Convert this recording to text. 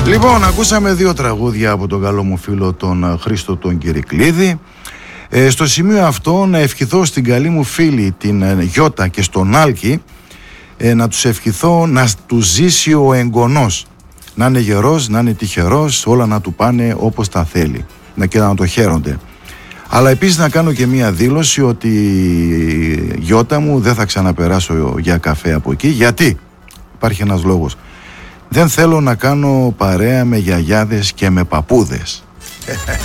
Λοιπόν, ακούσαμε 2 τραγούδια από τον καλό μου φίλο τον Χρήστο τον Κυρικλίδη. Στο σημείο αυτό να ευχηθώ στην καλή μου φίλη την Γιώτα και στον Άλκη, να τους ευχηθώ να τους ζήσει ο εγγονός, να είναι γερός, να είναι τυχερός, όλα να του πάνε όπως τα θέλει και να το χαίρονται. Αλλά επίσης να κάνω και μία δήλωση ότι Γιώτα μου δεν θα ξαναπεράσω για καφέ από εκεί. Γιατί? Υπάρχει ένας λόγος. Δεν θέλω να κάνω παρέα με γιαγιάδες και με παππούδες.